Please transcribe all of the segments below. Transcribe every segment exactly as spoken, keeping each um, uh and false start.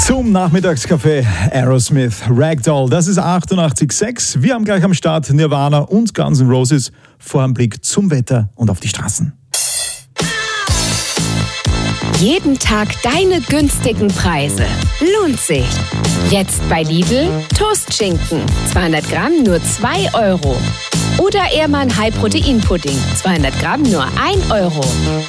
Zum Nachmittagskaffee Aerosmith, Ragdoll, das ist achtundachtzig Komma sechs. Wir haben gleich am Start Nirvana und Guns N' Roses. Vor einem Blick zum Wetter und auf die Straßen. Jeden Tag deine günstigen Preise. Lohnt sich. Jetzt bei Lidl Toastschinken. zweihundert Gramm nur zwei Euro. Oder Ehrmann High-Protein-Pudding. zweihundert Gramm nur ein Euro.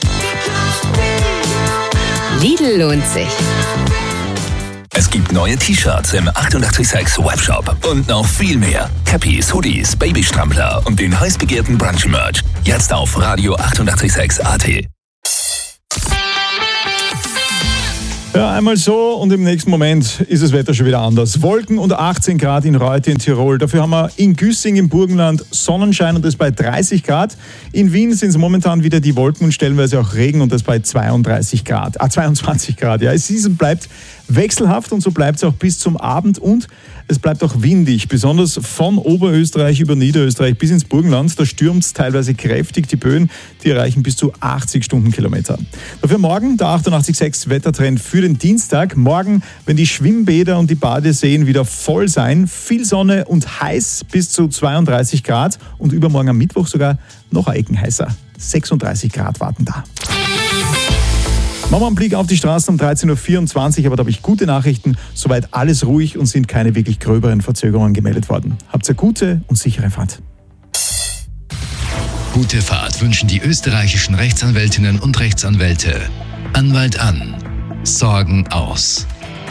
Lidl lohnt sich. Es gibt neue T-Shirts im achtundachtzig Komma sechs Webshop und noch viel mehr. Cappies, Hoodies, Babystrampler und den heiß begehrten Brunch-Merch. Jetzt auf Radio achtundachtzig Komma sechs A T. Ja, einmal so und im nächsten Moment ist das Wetter schon wieder anders. Wolken und achtzehn Grad in Reutte in Tirol. Dafür haben wir in Güssing im Burgenland Sonnenschein und das bei dreißig Grad. In Wien sind es momentan wieder die Wolken und stellenweise auch Regen und das bei zweiunddreißig Grad. Ah, zweiundzwanzig Grad. Ja, es ist und bleibt wechselhaft und so bleibt es auch bis zum Abend und es bleibt auch windig, besonders von Oberösterreich über Niederösterreich bis ins Burgenland. Da stürmt es teilweise kräftig. Die Böen, die erreichen bis zu achtzig Stundenkilometer. Dafür morgen der achtundachtzig Komma sechs Wettertrend für den Dienstag. Morgen, wenn die Schwimmbäder und die Badeseen wieder voll sein, viel Sonne und heiß bis zu zweiunddreißig Grad und übermorgen am Mittwoch sogar noch ein Ecken heißer. sechsunddreißig Grad warten da. Machen wir einen Blick auf die Straßen um dreizehn Uhr vierundzwanzig, aber da habe ich gute Nachrichten. Soweit alles ruhig und sind keine wirklich gröberen Verzögerungen gemeldet worden. Habt eine gute und sichere Fahrt. Gute Fahrt wünschen die österreichischen Rechtsanwältinnen und Rechtsanwälte. Anwalt an. Sorgen aus.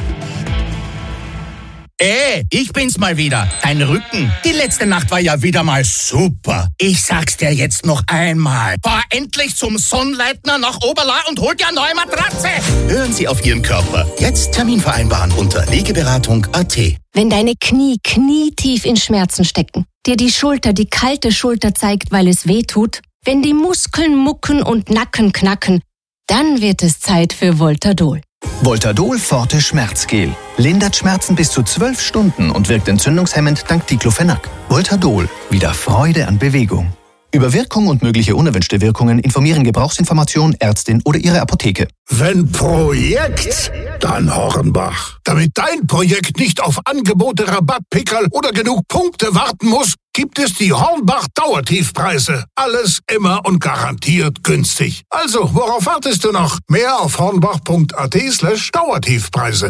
Ey, ich bin's mal wieder, dein Rücken. Die letzte Nacht war ja wieder mal super. Ich sag's dir jetzt noch einmal. Fahr endlich zum Sonnleitner nach Oberla und hol dir eine neue Matratze. Hören Sie auf Ihren Körper. Jetzt Termin vereinbaren unter Legeberatung Punkt A T. Wenn deine Knie knietief in Schmerzen stecken, dir die Schulter die kalte Schulter zeigt, weil es weh tut, wenn die Muskeln mucken und Nacken knacken, dann wird es Zeit für Voltadol. Voltadol Forte Schmerzgel. Lindert Schmerzen bis zu zwölf Stunden und wirkt entzündungshemmend dank Diclofenac. Voltadol. Wieder Freude an Bewegung. Über Wirkung und mögliche unerwünschte Wirkungen informieren Gebrauchsinformation, Ärztin oder Ihre Apotheke. Wenn Projekt, dann Hornbach. Damit dein Projekt nicht auf Angebote, Rabattpickerl oder genug Punkte warten muss, gibt es die Hornbach Dauertiefpreise. Alles immer und garantiert günstig. Also, worauf wartest du noch? Mehr auf hornbach Punkt A T slash Dauertiefpreise.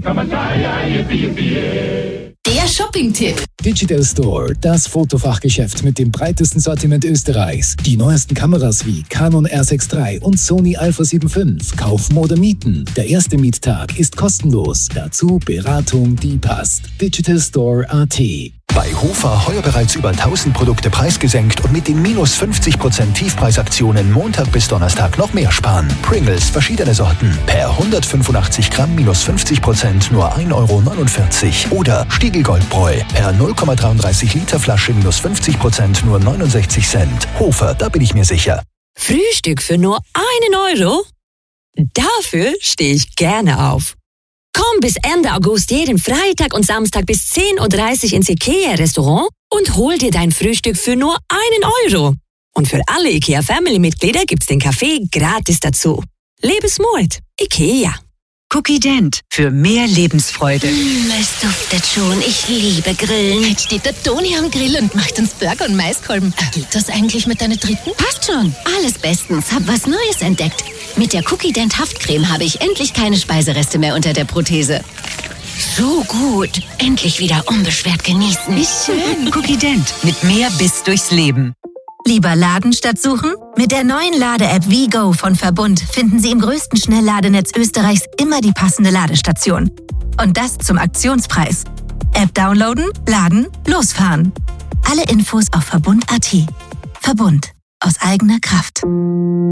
Der Shopping-Tipp. Digital Store, das Fotofachgeschäft mit dem breitesten Sortiment Österreichs. Die neuesten Kameras wie Canon R sechs drei und Sony Alpha sieben fünf. Kaufen oder mieten. Der erste Miettag ist kostenlos. Dazu Beratung, die passt. Digital Store Punkt A T. Bei Hofer heuer bereits über tausend Produkte preisgesenkt und mit den minus fünfzig Prozent Tiefpreisaktionen Montag bis Donnerstag noch mehr sparen. Pringles, verschiedene Sorten. Per hundertfünfundachtzig Gramm minus fünfzig Prozent nur ein Euro neunundvierzig. Oder Stiegl Goldbräu. Per null Komma dreiunddreißig Liter Flasche minus fünfzig Prozent nur neunundsechzig Cent. Hofer, da bin ich mir sicher. Frühstück für nur einen Euro? Dafür stehe ich gerne auf. Komm bis Ende August jeden Freitag und Samstag bis zehn Uhr dreißig ins IKEA-Restaurant und hol dir dein Frühstück für nur einen Euro. Und für alle IKEA-Family-Mitglieder gibt's den Kaffee gratis dazu. Lebensmut. IKEA. Cookie Dent. Für mehr Lebensfreude. Mm, es duftet schon. Ich liebe Grillen. Jetzt steht der Toni am Grill und macht uns Burger und Maiskolben. Geht das eigentlich mit deinen Dritten? Passt schon. Alles bestens. Hab was Neues entdeckt. Mit der Cookie Dent Haftcreme habe ich endlich keine Speisereste mehr unter der Prothese. So gut. Endlich wieder unbeschwert genießen. Wie schön. Cookie Dent. Mit mehr Biss durchs Leben. Lieber laden statt suchen? Mit der neuen Lade-App WeGo von Verbund finden Sie im größten Schnellladenetz Österreichs immer die passende Ladestation. Und das zum Aktionspreis. App downloaden, laden, losfahren. Alle Infos auf Verbund Punkt A T. Verbund. Aus eigener Kraft.